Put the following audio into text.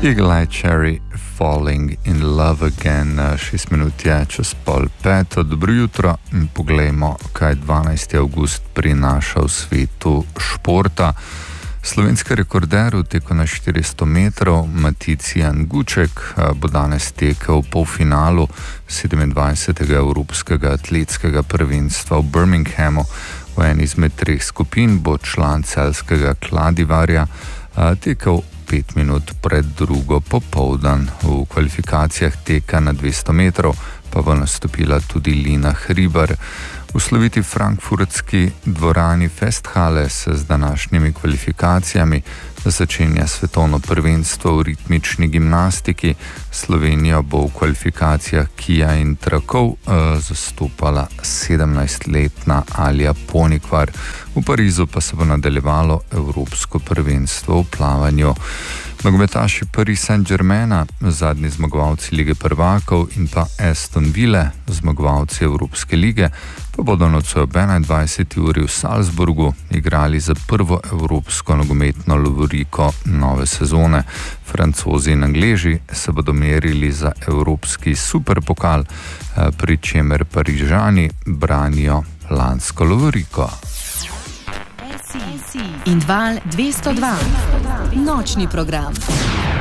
Eagle Eye Cherry, Falling in Love Again, 6 minut je čez 4:30. Dobro jutro in poglejmo, kaj 12. avgust prinaša v svetu športa. Slovenski rekorder v teku na 400 metrov, Maticijan Guček, bo danes tekel v polfinalu 27. Evropskega atletskega prvenstva v Birminghamu. V eni izmed 3 skupin bo član celjskega Kladivarja tekel 5 minut pred drugo popoldan. V kvalifikacijah teka na 200 metrov pa bo nastopila tudi Lina Hribar. V sloviti frankfurtski dvorani Festhalle se z današnjimi kvalifikacijami začenja svetovno prvenstvo v ritmični gimnastiki. Slovenijo bo v kvalifikacijah kija in trakov zastopala 17-letna Alja Ponikvar. V Parizu pa se bo nadaljevalo Evropsko prvenstvo v plavanju. Nogometaši Paris Saint-Germaina, zadnji zmagovalci Lige prvakov, in pa Aston Ville, zmagovalci Evropske lige, pa bodo nocoj ob 21. uri v Salzburgu igrali za prvo evropsko nogometno lovoriko nove sezone. Francozi in Angleži se bodo merili za evropski superpokal, pri čemer Parižani branijo lansko lovoriko. In Val 202. Nočni program.